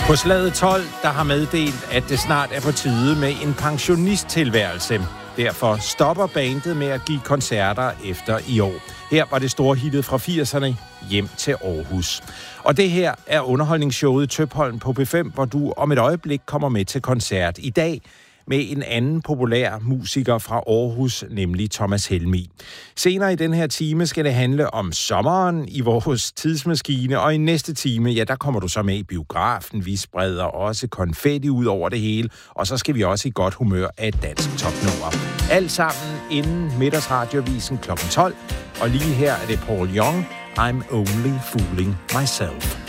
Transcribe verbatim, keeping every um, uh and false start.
På slaget tolv, der har meddelt, at det snart er på tide med en pensionisttilværelse. Derfor stopper bandet med at give koncerter efter i år. Her var det store hittet fra firserne, Hjem til Aarhus. Og det her er underholdningsshowet Tøpholm på P fem, hvor du om et øjeblik kommer med til koncert i dag med en anden populær musiker fra Aarhus, nemlig Thomas Helmig. Senere i den her time skal det handle om sommeren i vores tidsmaskine, og i næste time, ja, der kommer du så med i biografen. Vi spreder også konfetti ud over det hele, og så skal vi også i godt humør af et dansk topnummer. Alt sammen inden middagsradiovisen klokken tolv, og lige her er det Paul Young, I'm Only Fooling Myself.